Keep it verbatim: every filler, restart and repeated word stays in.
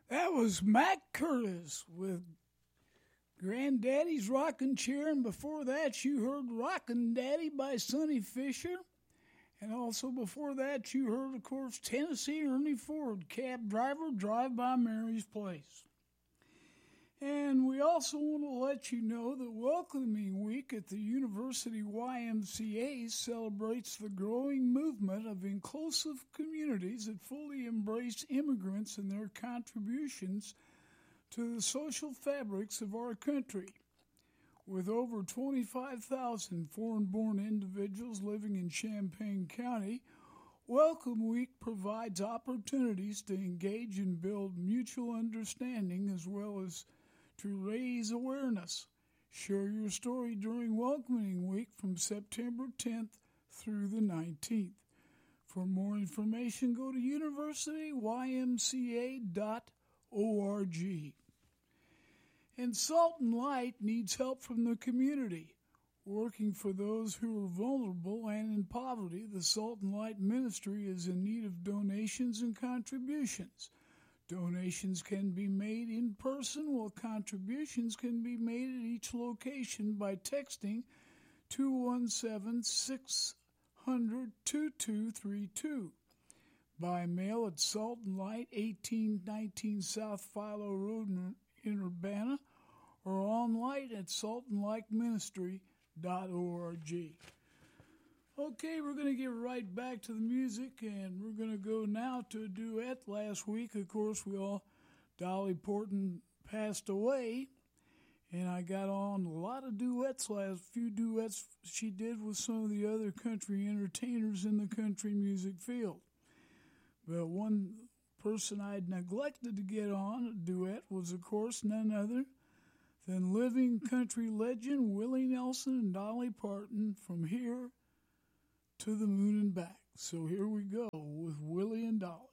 That was Mac Curtis with Granddaddy's Rockin' Chair, and before that you heard Rockin' Daddy by Sonny Fisher. And also before that you heard, of course, Tennessee Ernie Ford, Cab Driver, Drive by Mary's Place. And we also want to let you know that Welcoming Week at the University Y M C A celebrates the growing movement of inclusive communities that fully embrace immigrants and their contributions to the social fabrics of our country. With over twenty-five thousand foreign-born individuals living in Champaign County, Welcome Week provides opportunities to engage and build mutual understanding as well as to raise awareness. Share your story during Welcoming Week from September tenth through the nineteenth. For more information, go to university y m c a dot org. And Salt and Light needs help from the community. Working for those who are vulnerable and in poverty, the Salt and Light Ministry is in need of donations and contributions. Donations can be made in person, while contributions can be made at each location by texting two one seven, six hundred, two two three two. By mail at Salt and Light, eighteen nineteen South Philo Road in, in Urbana, or online at salt and light ministry dot org. Okay, we're going to get right back to the music, and we're going to go now to a duet. Last week, of course, we all, Dolly Parton passed away, and I got on a lot of duets last, few duets she did with some of the other country entertainers in the country music field. But one person I'd neglected to get on a duet was, of course, none other than living country legend Willie Nelson and Dolly Parton, From Here to the Moon and Back. So here we go with Willie and Dolly.